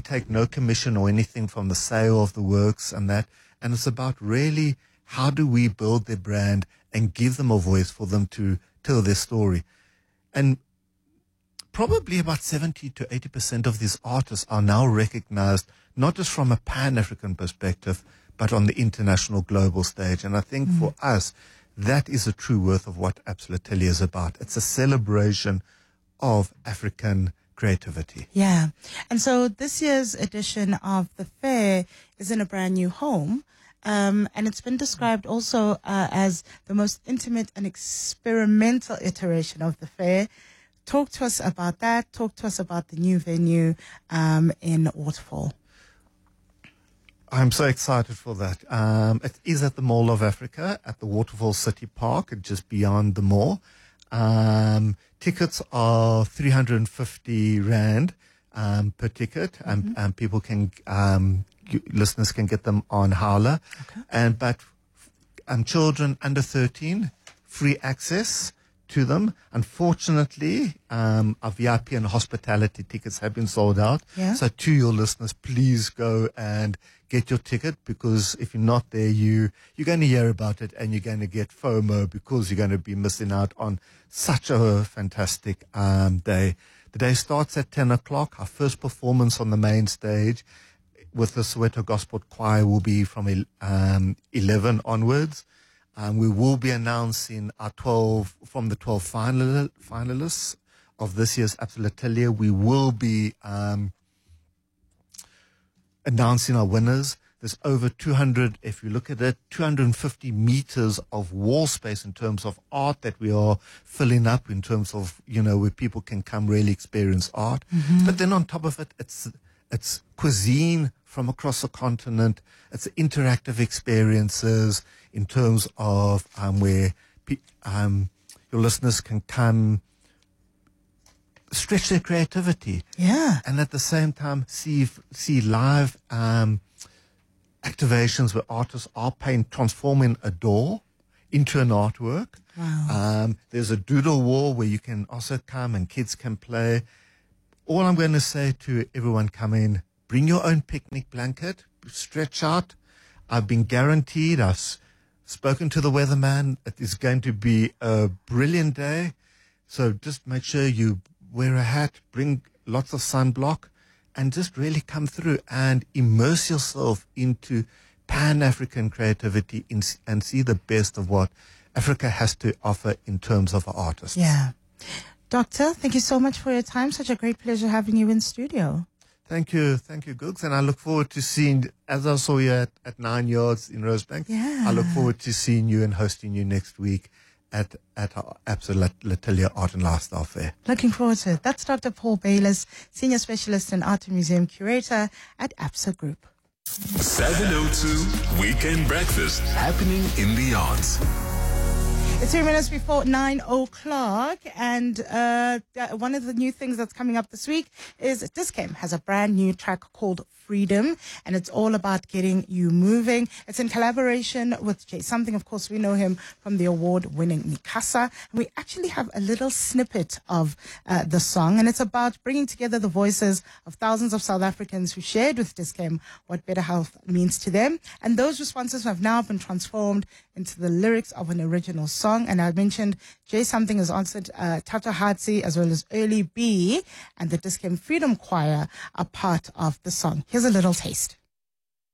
take no commission or anything from the sale of the works and that. And it's about really how do we build their brand and give them a voice for them to tell their story. And probably about 70 to 80% of these artists are now recognized, not just from a Pan-African perspective, but on the international global stage. And I think for us, that is the true worth of what Absolute Atelier is about. It's a celebration of African creativity. Yeah. And so this year's edition of the fair is in a brand new home. And it's been described also as the most intimate and experimental iteration of the fair. Talk to us about that. Talk to us about the new venue in Waterfall. I'm so excited for that. It is at the Mall of Africa at the Waterfall City Park, just beyond the mall. Tickets are 350 Rand per ticket, and people can, listeners can get them on Howler. Okay. But children under 13, free access to them. Unfortunately, our VIP and hospitality tickets have been sold out. Yeah. So to your listeners, please go and get your ticket, because if you're not there, you're going to hear about it and you're going to get FOMO, because you're going to be missing out on such a fantastic day. The day starts at 10 o'clock. Our first performance on the main stage with the Soweto Gospel Choir will be from 11 onwards. We will be announcing our 12 finalists of this year's Absolute Atelier. We will be announcing our winners. There's over 200, if you look at it, 250 meters of wall space in terms of art that we are filling up, in terms of, where people can come really experience art. But then on top of it, it's cuisine from across the continent. It's interactive experiences in terms of where your listeners can come stretch their creativity. Yeah. And at the same time, see live activations where artists are transforming a door into an artwork. Wow. There's a doodle wall where you can also come and kids can play. All I'm going to say to everyone coming, bring your own picnic blanket, stretch out. I've been guaranteed, I've spoken to the weatherman, it is going to be a brilliant day. So just make sure you wear a hat, bring lots of sunblock, and just really come through and immerse yourself into Pan-African creativity and see the best of what Africa has to offer in terms of artists. Yeah. Doctor, thank you so much for your time. Such a great pleasure having you in studio. Thank you, Googs. And I look forward to seeing, as I saw you at 9 Yards in Rosebank, I look forward to seeing you and hosting you next week at our Absolute Atelier Art and Lifestyle Fair. Looking forward to it. That's Dr. Paul Bayliss, Senior Specialist and Art and Museum Curator at ABSA Group. 702 Weekend Breakfast, happening in the arts. It's 3 minutes before 9 o'clock, and one of the new things that's coming up this week is Dis-Chem has a brand new track called Freedom, and it's all about getting you moving. It's in collaboration with Jay Something. Of course, we know him from the award-winning Mikasa, and we actually have a little snippet of the song, and it's about bringing together the voices of thousands of South Africans who shared with Dis-Chem what better health means to them, and those responses have now been transformed into the lyrics of an original song. And I mentioned Jay Something has answered Tata Hatsi as well as Early B, and the Dis-Chem Freedom Choir are part of the song. Here's a little taste.